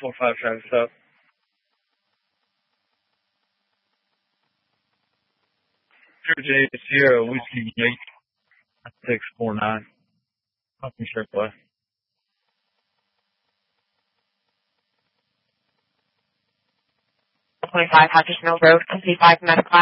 45 Travis up. Georgia Sierra Whiskey 8649. Fucking sure play. .5 Hodges Mill Road, complete 5 medical.